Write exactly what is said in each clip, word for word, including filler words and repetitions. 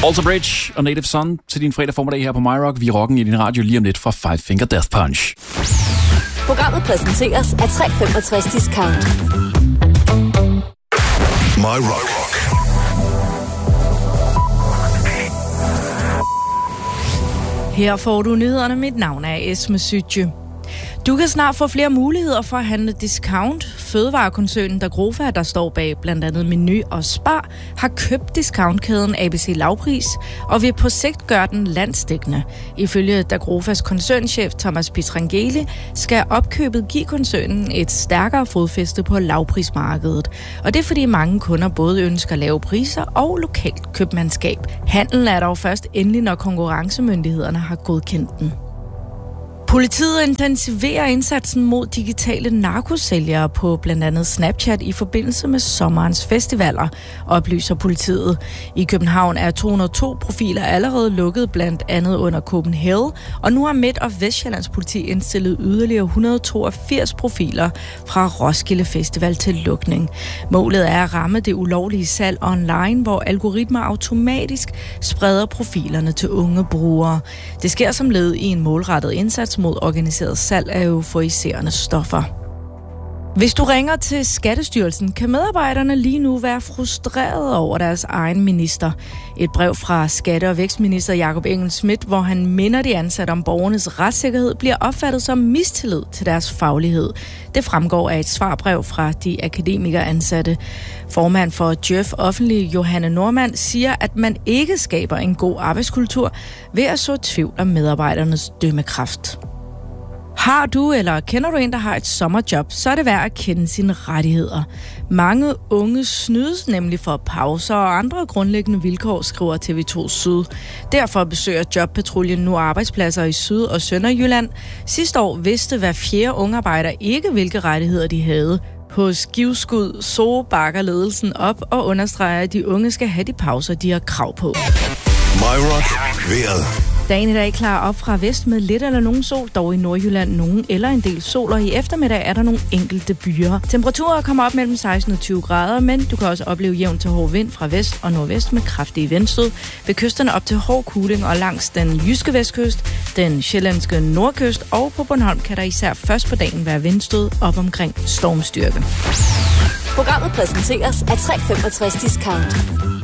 Alter Bridge og Native Son til din fredag formiddag her på MyRock. Vi er rocken i din radio lige om lidt fra Five Finger Death Punch. Programmet præsenteres af tre komma femogtres Discount. MyRock. Her får du nyhederne. Mit navn er Esme Sytje. Du kan snart få flere muligheder for at handle discount. Fødevarekoncernen Dagrofa, der står bag blandt andet Meny og Spar, har købt discountkæden A B C Lavpris og vil på sigt gøre den landsdækkende. Ifølge Dagrofas koncernchef Thomas Pietrangeli skal opkøbet give koncernen et stærkere fodfæste på lavprismarkedet. Og det er fordi mange kunder både ønsker lave priser og lokalt købmandskab. Handlen er dog først endelig, når konkurrencemyndighederne har godkendt den. Politiet intensiverer indsatsen mod digitale narkosælgere på blandt andet Snapchat i forbindelse med sommerens festivaler, oplyser politiet. I København er to hundrede og to profiler allerede lukket, blandt andet under Copenhagen, og nu har Midt- og Vestjyllands politi indstillet yderligere et hundrede og toogfirs profiler fra Roskilde Festival til lukning. Målet er at ramme det ulovlige salg online, hvor algoritmer automatisk spreder profilerne til unge brugere. Det sker som led i en målrettet indsats mod organiseret salg af euforiserende stoffer. Hvis du ringer til Skattestyrelsen, kan medarbejderne lige nu være frustrerede over deres egen minister. Et brev fra Skatte- og Vækstminister Jakob Engel-Schmidt, hvor han minder de ansatte om borgernes retssikkerhed, bliver opfattet som mistillid til deres faglighed. Det fremgår af et svarbrev fra de akademikeransatte. Formand for Djøf Offentlig, Johanne Normand, siger, at man ikke skaber en god arbejdskultur ved at så tvivl om medarbejdernes dømmekraft. Har du eller kender du en, der har et sommerjob, så er det værd at kende sine rettigheder. Mange unge snydes nemlig for pauser og andre grundlæggende vilkår, skriver T V to Syd. Derfor besøger Jobpatruljen nu arbejdspladser i Syd- og Sønderjylland. Sidste år vidste hver fjerde ungearbejder ikke, hvilke rettigheder de havde. Hos Givskud så bakker ledelsen op og understreger, at de unge skal have de pauser, de har krav på. MyRock. Vejret. Dagen i dag klar op fra vest med lidt eller nogen sol, dog i Nordjylland nogen eller en del sol, og i eftermiddag er der nogle enkelte byer. Temperaturer kommer op mellem seksten og tyve grader, men du kan også opleve jævn til hård vind fra vest og nordvest med kraftige vindstød. Ved kysterne op til hård kuling og langs den jyske vestkyst, den sjællandske nordkyst og på Bornholm kan der især først på dagen være vindstød op omkring stormstyrke. Programmet præsenteres af tre komma femogtres Discount.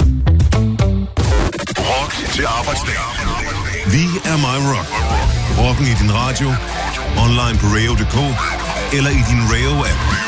Rock til arbejdsdag. Vi er MyRock. Rocken i din radio, online på radio punktum d k eller i din Radio-app.